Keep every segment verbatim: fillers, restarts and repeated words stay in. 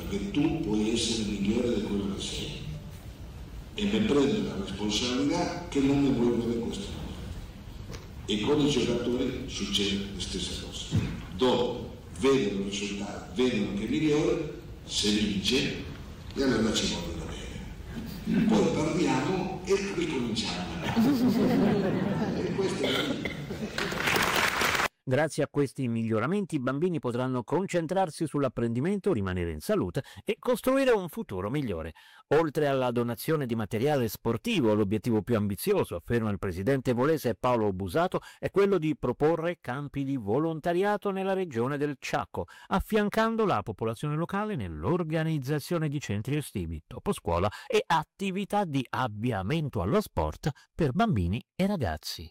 che tu puoi essere migliore di quello che sei e mi prendo la responsabilità che non mi vuoi bene questo modo. E con i giocatori succede la stessa cosa. Dopo vedono il risultato, vedono che è migliore, se vince e allora ci vogliono bene. Poi parliamo e ricominciamo. E questo è la vita. Grazie a questi miglioramenti i bambini potranno concentrarsi sull'apprendimento, rimanere in salute e costruire un futuro migliore. Oltre alla donazione di materiale sportivo, l'obiettivo più ambizioso, afferma il presidente volese Paolo Busato, è quello di proporre campi di volontariato nella regione del Ciacco, affiancando la popolazione locale nell'organizzazione di centri estivi, dopo scuola e attività di avviamento allo sport per bambini e ragazzi.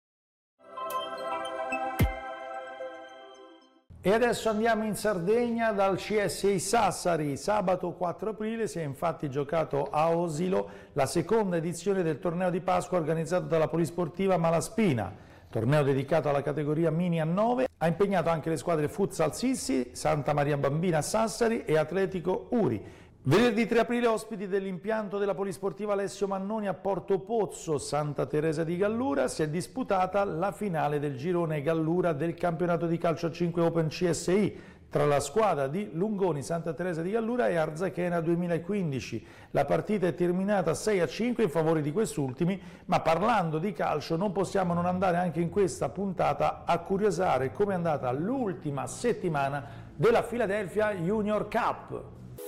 E adesso andiamo in Sardegna dal C S I Sassari. Sabato quattro aprile si è infatti giocato a Osilo la seconda edizione del torneo di Pasqua organizzato dalla Polisportiva Malaspina. Torneo dedicato alla categoria mini a nove, ha impegnato anche le squadre Futsal Sissi, Santa Maria Bambina Sassari e Atletico Uri. Venerdì tre aprile ospiti dell'impianto della Polisportiva Alessio Mannoni a Porto Pozzo, Santa Teresa di Gallura, si è disputata la finale del girone Gallura del campionato di calcio a cinque Open C S I tra la squadra di Lungoni Santa Teresa di Gallura e Arzachena duemilaquindici. La partita è terminata sei a cinque in favore di quest'ultimi, ma parlando di calcio non possiamo non andare anche in questa puntata a curiosare come è andata l'ultima settimana della Philadelphia Junior Cup.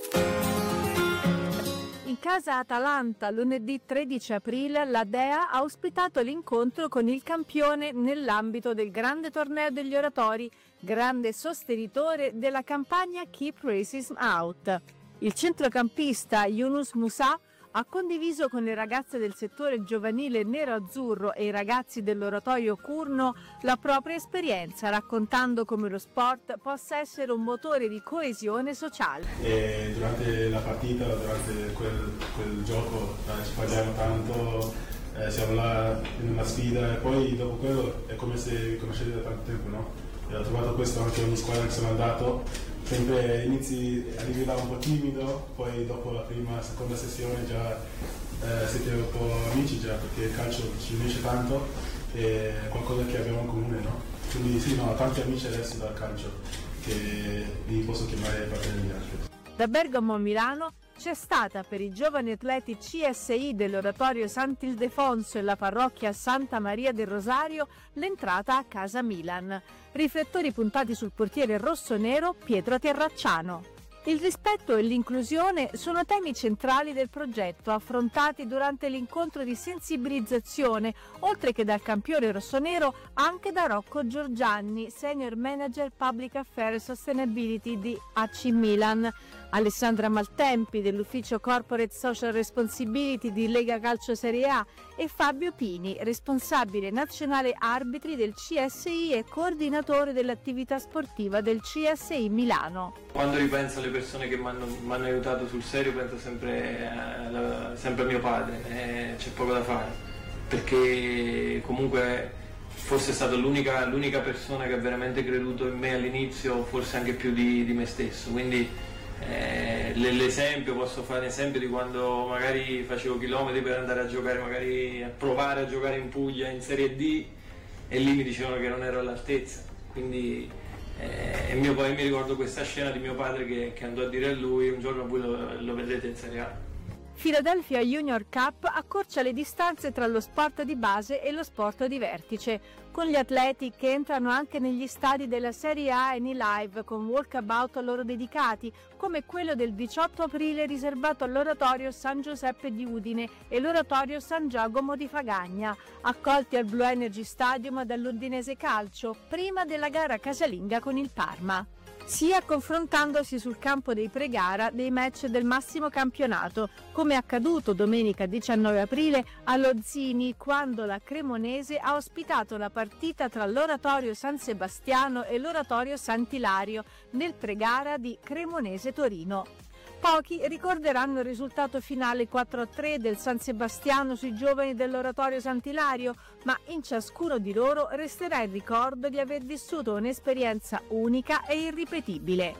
In casa Atalanta, lunedì tredici aprile, la Dea ha ospitato l'incontro con il campione nell'ambito del grande torneo degli oratori, grande sostenitore della campagna Keep Racism Out. Il centrocampista Yunus Musa ha condiviso con le ragazze del settore giovanile nero-azzurro e i ragazzi dell'oratorio Curno la propria esperienza, raccontando come lo sport possa essere un motore di coesione sociale. E durante la partita, durante quel, quel gioco eh, ci parliamo tanto, eh, siamo là in una sfida e poi dopo quello è come se vi conoscete da tanto tempo, no? E ho trovato questo anche ogni squadra che sono andato. Sempre inizi, arrivi là un po' timido, poi dopo la prima, seconda sessione già eh, siete un po' amici già, perché il calcio ci unisce tanto e è qualcosa che abbiamo in comune, no? Quindi sì, no, ho tanti amici adesso dal calcio che li posso chiamare fratelli anche. Da Bergamo a Milano c'è stata per i giovani atleti C S I dell'oratorio Sant'Ildefonso e la parrocchia Santa Maria del Rosario l'entrata a Casa Milan. Riflettori puntati sul portiere rossonero Pietro Terracciano. Il rispetto e l'inclusione sono temi centrali del progetto, affrontati durante l'incontro di sensibilizzazione, oltre che dal campione rossonero, anche da Rocco Giorgianni, Senior Manager Public Affairs Sustainability di A C Milan, Alessandra Maltempi dell'Ufficio Corporate Social Responsibility di Lega Calcio Serie A e Fabio Pini, responsabile nazionale arbitri del C S I e coordinatore dell'attività sportiva del C S I Milano. Quando ripenso alle persone che mi hanno aiutato sul serio penso sempre a, sempre a mio padre, e c'è poco da fare, perché comunque forse è stata l'unica, l'unica persona che ha veramente creduto in me all'inizio, forse anche più di, di me stesso, quindi eh, l'esempio, posso fare l'esempio di quando magari facevo chilometri per andare a giocare, magari a provare a giocare in Puglia in Serie D e lì mi dicevano che non ero all'altezza, quindi eh, e mio, poi mi ricordo questa scena di mio padre che, che andò a dire a lui: un giorno voi lo, lo vedrete in Serie A. Philadelphia Junior Cup accorcia le distanze tra lo sport di base e lo sport di vertice, con gli atleti che entrano anche negli stadi della Serie A e nei live con walkabout a loro dedicati, come quello del diciotto aprile riservato all'oratorio San Giuseppe di Udine e l'oratorio San Giacomo di Fagagna, accolti al Blue Energy Stadium dall'Udinese Calcio, prima della gara casalinga con il Parma, sia confrontandosi sul campo dei pre-gara dei match del massimo campionato, come accaduto domenica diciannove aprile allo Zini, quando la Cremonese ha ospitato la partita tra l'oratorio San Sebastiano e l'oratorio Sant'Ilario nel pre-gara di Cremonese-Torino. Pochi ricorderanno il risultato finale quattro a tre del San Sebastiano sui giovani dell'oratorio Sant'Ilario, ma in ciascuno di loro resterà il ricordo di aver vissuto un'esperienza unica e irripetibile.